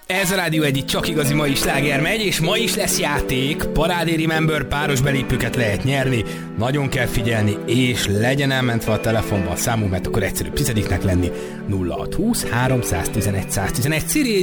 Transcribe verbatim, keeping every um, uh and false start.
Ez a Rádió egy csak igazi mai sláger megy, és ma is lesz játék. Parádé Remember, páros belépőket lehet nyerni. Nagyon kell figyelni, és legyen elmentve a telefonba a számunk, mert akkor egyszerűbb tizediknek lenni. nulla hat húsz háromszáztizenegy száztizenegy. Ciri